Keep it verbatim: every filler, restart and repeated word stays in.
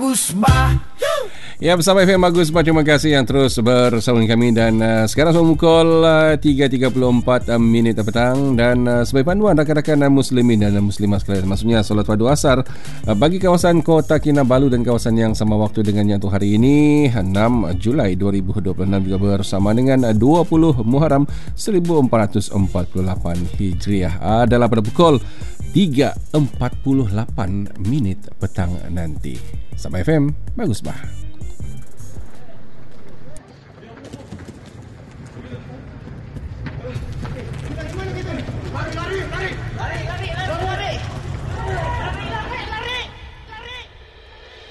Bagus Bah. Ya, bersama F M Bagus Bah, terima kasih yang terus bersama dengan kami. Dan uh, sekarang sudah pukul uh, tiga tiga puluh empat uh, minit petang. Dan uh, sebagai panduan rakan-rakan uh, muslimin dan uh, muslimah sekalian, maksudnya solat fardu asar uh, bagi kawasan Kota Kinabalu dan kawasan yang sama waktu dengannya untuk hari ini enam Julai dua ribu dua puluh enam, juga bersama dengan uh, dua puluh Muharram seribu empat ratus empat puluh lapan Hijriah adalah pada pukul tiga empat puluh lapan minit petang nanti. Sama F M Bagus Bah.